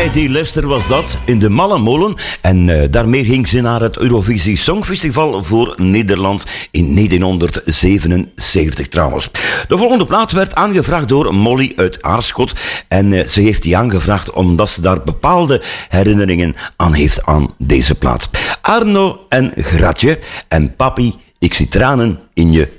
Heidi Lester was dat, in de Malle Molen. En daarmee ging ze naar het Eurovisie Songfestival voor Nederland in 1977 trouwens. De volgende plaat werd aangevraagd door Molly uit Aarschot. En ze heeft die aangevraagd omdat ze daar bepaalde herinneringen aan heeft aan deze plaat. Arno en Gratje en Papi, ik zie tranen in je